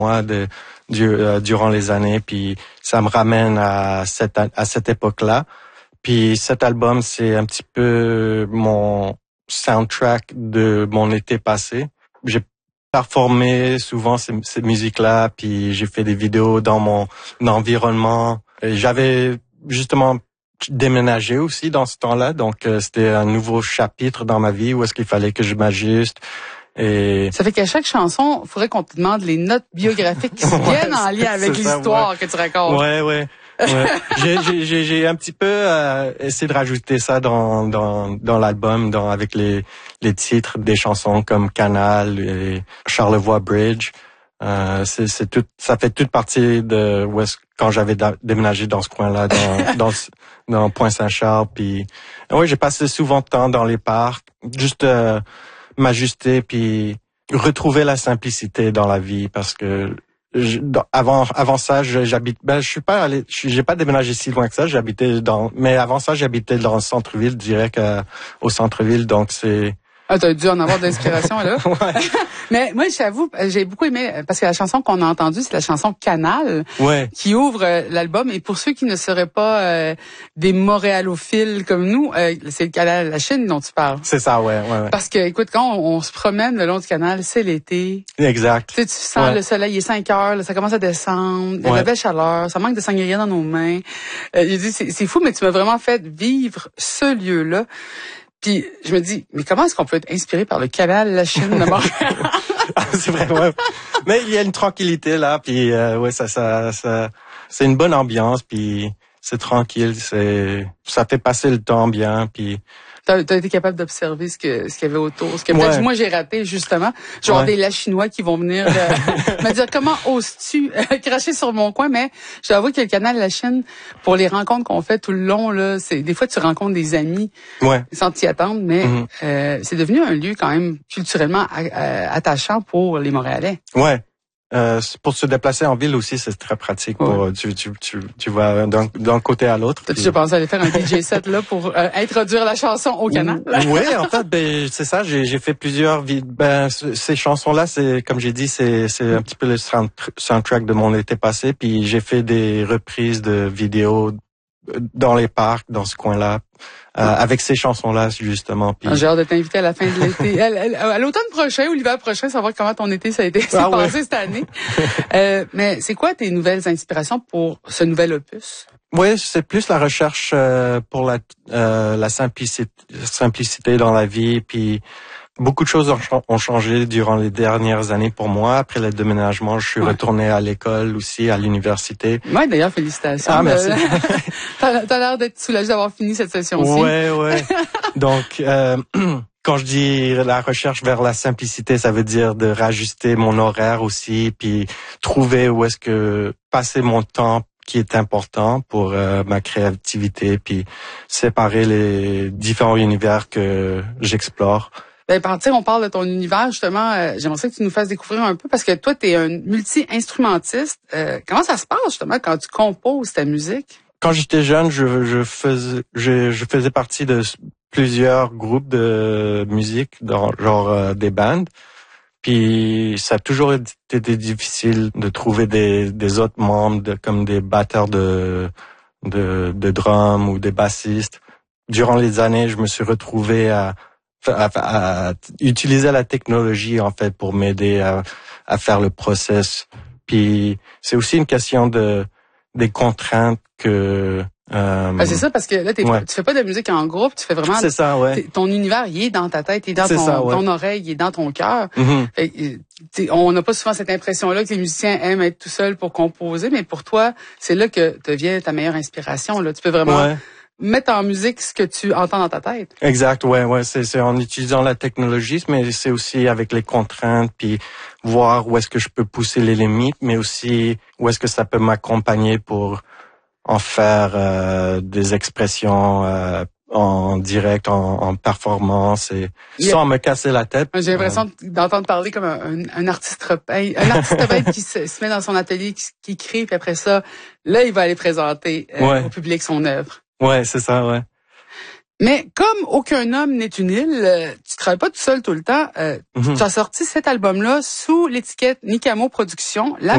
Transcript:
moi durant les années, puis ça me ramène à cette époque-là. Puis cet album, c'est un petit peu mon soundtrack de mon été passé. J'ai performé souvent ces musiques-là, puis j'ai fait des vidéos dans mon environnement. Et j'avais justement déménagé aussi dans ce temps-là, donc c'était un nouveau chapitre dans ma vie où est-ce qu'il fallait que je m'ajuste. Et ça fait qu'à chaque chanson, il faudrait qu'on te demande les notes biographiques qui viennent en lien avec l'histoire que tu racontes. Ouais. J'ai un petit peu essayé de rajouter ça dans l'album, avec les titres des chansons comme Canal et Charlevoix Bridge. C'est tout, ça fait toute partie de quand j'avais déménagé dans ce coin-là, dans Pointe-Saint-Charles. Puis oui, j'ai passé souvent de temps dans les parcs, juste m'ajuster puis retrouver la simplicité dans la vie, parce que avant ça, j'ai pas déménagé si loin que ça, mais avant ça, j'habitais dans le centre-ville, direct au centre-ville, donc c'est... Ah, t'as dû en avoir de l'inspiration, là. Ouais. Mais moi, j'avoue, j'ai beaucoup aimé, parce que la chanson qu'on a entendue, c'est la chanson Canal, ouais, qui ouvre l'album. Et pour ceux qui ne seraient pas des montréalophiles comme nous, c'est le canal La Chine dont tu parles. C'est ça, ouais. Parce que, écoute, quand on se promène le long du canal, c'est l'été. Exact. Tu sais, tu sens le soleil, il est 5 heures, là, ça commence à descendre, il y a de la belle chaleur, ça manque de sangria dans nos mains. J'ai dit, c'est fou, mais tu m'as vraiment fait vivre ce lieu-là. Puis je me dis, mais comment est-ce qu'on peut être inspiré par le canal La Chine de Montréal? C'est vrai, ouais. Mais il y a une tranquillité là, puis ça c'est une bonne ambiance, puis c'est tranquille, ça fait passer le temps bien, puis T'as été capable d'observer ce qu'il y avait autour, ce que peut-être moi j'ai raté justement, genre des Lachinois qui vont venir me dire comment oses-tu cracher sur mon coin. Mais je dois avouer que le canal La Chine, pour les rencontres qu'on fait tout le long là, c'est des fois tu rencontres des amis sans t'y attendre, mais c'est devenu un lieu quand même culturellement attachant pour les Montréalais. Ouais. Pour se déplacer en ville aussi, c'est très pratique. Tu vas d'un côté à l'autre. T'as déjà pensé à aller faire un DJ set là pour introduire la chanson au canal? Oui, en fait, c'est ça. J'ai fait plusieurs. Ces chansons-là, c'est comme j'ai dit, c'est un petit peu le soundtrack de mon été passé. Puis j'ai fait des reprises de vidéos dans les parcs, dans ce coin-là, avec ces chansons-là, justement. Puis... J'ai hâte de t'inviter à la fin de l'été. À l'automne prochain ou l'hiver prochain, savoir comment ton été s'est passé cette année. Mais c'est quoi tes nouvelles inspirations pour ce nouvel opus? Oui, c'est plus la recherche pour la simplicité dans la vie, puis beaucoup de choses ont changé durant les dernières années pour moi. Après le déménagement, je suis retourné à l'école aussi, à l'université. Ouais, d'ailleurs, félicitations. Ah, merci. T'as l'air d'être soulagé d'avoir fini cette session-ci. Ouais. Donc, quand je dis la recherche vers la simplicité, ça veut dire de rajuster mon horaire aussi, puis trouver où est-ce que passer mon temps qui est important pour ma créativité, puis séparer les différents univers que j'explore. Ben, on parle de ton univers, justement. J'aimerais ça que tu nous fasses découvrir un peu, parce que toi, tu es un multi-instrumentiste. Comment ça se passe, justement, quand tu composes ta musique? Quand j'étais jeune, je faisais partie de plusieurs groupes de musique, genre des bands. Puis ça a toujours été difficile de trouver des autres membres, comme des batteurs de drum ou des bassistes. Durant les années, je me suis retrouvé à utiliser la technologie, en fait, pour m'aider à faire le process. Puis c'est aussi une question des contraintes que c'est ça, parce que là, tu fais pas de musique en groupe, tu fais vraiment... C'est ça, ouais. Ton univers, il est dans ta tête, il est dans ton oreille, il est dans ton cœur. On n'a pas souvent cette impression-là que les musiciens aiment être tout seuls pour composer, mais pour toi, c'est là que devient ta meilleure inspiration. Là. Tu peux vraiment mettre en musique ce que tu entends dans ta tête. Exact, ouais. C'est en utilisant la technologie, mais c'est aussi avec les contraintes, puis voir où est-ce que je peux pousser les limites, mais aussi où est-ce que ça peut m'accompagner pour en faire des expressions en direct, en performance, et sans me casser la tête. J'ai l'impression d'entendre parler comme un artiste peintre qui se met dans son atelier, qui crée, puis après ça, là, il va aller présenter au public son œuvre. Ouais, c'est ça, ouais. Mais comme aucun homme n'est une île, tu travailles pas tout seul tout le temps. Tu as sorti cet album-là sous l'étiquette Nicamo Productions.